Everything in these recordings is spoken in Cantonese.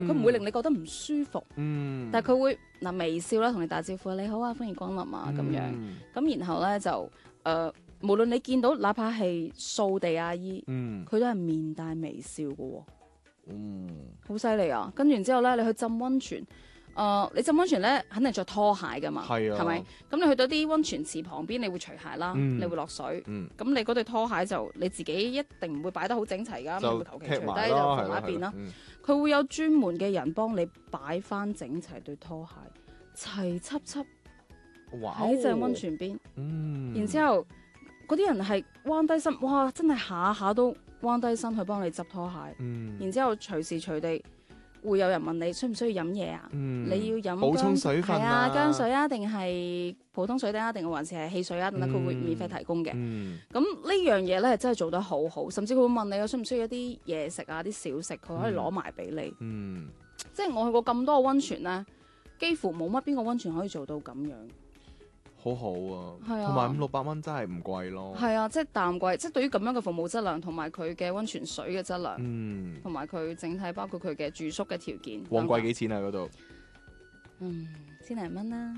佢唔會令你覺得唔舒服，但係佢會微笑啦，同你打招呼，你好啊，歡迎光臨啊咁樣，咁然後咧就無論你見到哪怕係掃地阿姨，佢都係面帶微笑嘅喎，好犀利啊！跟住然之後咧，你去浸溫泉。你浸溫泉咧，肯定着拖鞋噶嘛，係咪？咁你去到啲溫泉池旁邊，你會除鞋啦，你會落水。咁你嗰對拖鞋就你自己一定唔會擺得好整齊噶，咁會求其除低就放埋一邊啦。佢會有專門嘅人幫你擺翻整齊對拖鞋，齊輯輯喺正溫泉邊。然之後嗰啲人係彎低身，哇！真係下下都彎低身去幫你執拖鞋。然之後隨時隨地。會有人問你需唔需要飲嘢啊？你要飲補充水分啊， 薑水啊，定係普通水啊，定還是係汽水啊？等等，佢會免費提供嘅。咁呢樣嘢咧，真係做得好好，甚至佢會問你需唔需要一啲嘢食啊、啲小食，佢可以攞埋俾你。即係我去過咁多個溫泉咧，幾乎冇乜邊個溫泉可以做到咁樣。 好好啊，同埋500-600蚊真係唔貴咯。 係啊，即係淡貴，即係對於咁樣嘅服務質量，同埋佢嘅溫泉水嘅質量，同埋佢整體包括佢嘅住宿嘅條件。 旺季幾錢啊？嗰度千零蚊啦。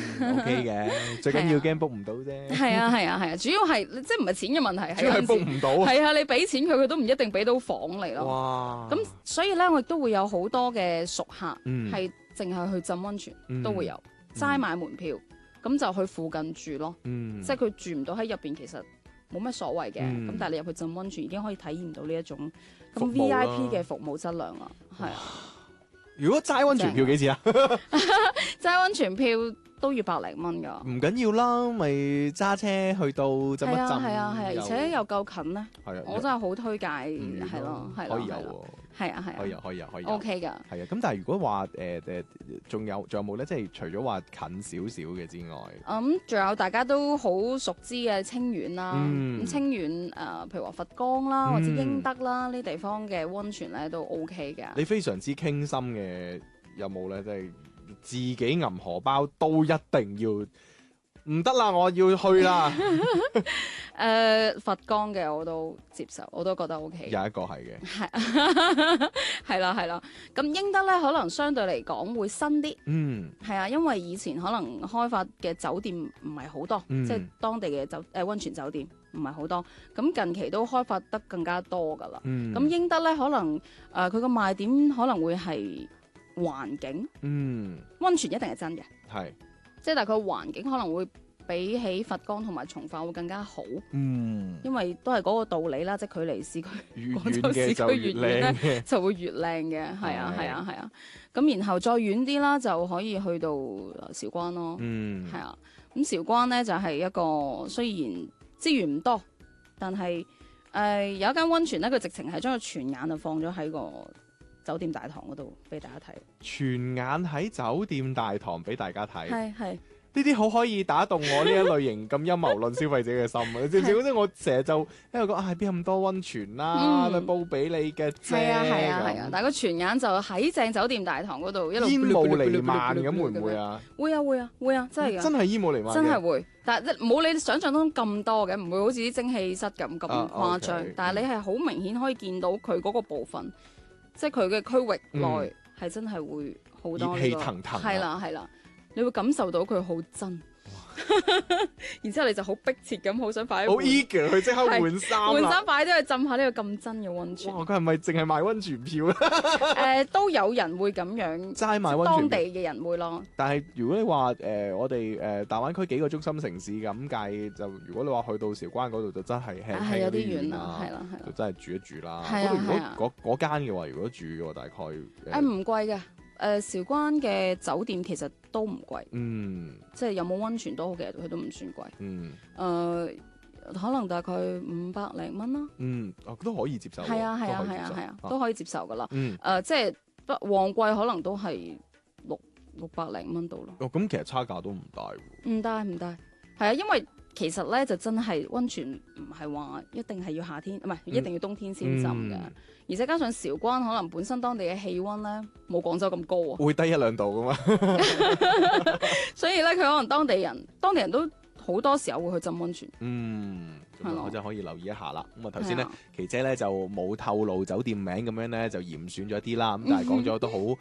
OK 嘅，最緊要驚 book 唔到啫。 係啊，主要係即係唔係錢嘅問題， 主要係 book 唔到。係啊，你俾錢佢都唔一定俾到房嚟咯。 哇！ 咁所以咧，我亦都會有好多嘅熟客係淨係去浸溫泉都會有，齋買門票。咁就去附近住咯，即係佢住唔到喺入邊，其實冇乜所謂嘅。咁但係你入去浸溫泉已經可以體驗到呢一種咁 VIP 嘅服務質量啦。係啊， 如果齋溫泉票幾錢啊？ 齋溫泉票都要100零蚊噶。 唔緊要啦，咪揸車去到浸一浸。 係啊，而且又夠近咧。 係啊， 我真係好推介，係咯， 可以有。 係啊， 可以 OK 噶。 係啊，咁但係如果話仲有冇咧？即係除咗話近少少嘅之外， 仲有大家都好熟知嘅清遠啦。咁清遠譬如話佛岡啦，或者英德啦呢地方嘅溫泉咧都 OK 嘅。 你非常之傾心嘅有冇咧？即係自己銀荷包都一定要。唔得啦，我要去啦。 佛岡嘅我都接受，我都覺得 OK。 有一個係嘅， 係啦。咁英德咧可能相對嚟講會新啲，係啊，因為以前可能開發嘅酒店唔係好多，即係當地嘅溫泉酒店唔係好多。咁近期都開發得更加多噶啦。咁英德咧可能佢個賣點可能會係環境，溫泉一定係真嘅， 係。 即係大概環境可能會比起佛岡同埋從化會更加好，因為都係嗰個道理啦，即係距離市區廣州市區越遠咧，就會越靚嘅，係啊。咁然後再遠啲啦，就可以去到韶關咯，係啊。咁韶關咧就係一個雖然資源唔多，但係有一間溫泉咧，佢直情係將個泉眼就放咗喺個酒店大堂嗰度俾大家睇， 泉眼喺酒店大堂俾大家睇， 係呢啲好可以打動我呢一類型咁陰謀論消費者嘅心啊！正正嗰啲我成日就喺度講，邊有咁多溫泉啦，咪報俾你嘅啫。 係啊，但係個泉眼就喺正酒店大堂嗰度一路煙霧彌漫咁，會唔會啊？ 會啊，真係㗎， 真係煙霧彌漫， 真係會。但係冇你想象中咁多嘅，唔會好似啲蒸汽室咁誇張。但係你係好明顯可以見到佢嗰個部分。即係佢嘅區域內係真係會好多熱氣騰騰， 係啦，你會感受到佢好真，然之後你就好迫切咁好想快啲， 好 eager 去即刻換衫快啲去浸下呢個咁真嘅溫泉。 哇！佢係咪淨係賣溫泉票咧？ 都有人會咁樣， 齋賣溫泉， 當地嘅人會咯。 但係如果你話我哋大灣區幾個中心城市咁計，就如果你話去到韶關嗰度，就真係係有啲遠啦，係啦， 就真係住一住啦。嗰度如果嗰間嘅話，如果住嘅話，大概唔貴嘅。韶關嘅酒店其實都唔貴，即係有冇溫泉都好，其實佢都唔算貴，可能大概500零蚊啦， 都可以接受， 係啊，都可以接受噶啦，即係旺季可能都係600零蚊到咯。 咁其實差價都唔大喎， 唔大，係啊，因為其實咧就真係溫泉唔係話一定係要夏天，唔係一定要冬天先浸嘅，而且加上韶關可能本身當地嘅氣溫咧冇廣州咁高啊， 會低1-2度噶嘛， 所以咧佢可能當地人都好好多時候會去浸溫泉。 咁我真係可以留意一下啦。咁啊頭先咧係啊， 琪姐咧就冇透露酒店名咁樣咧，就嚴選咗啲啦。咁但係講咗都好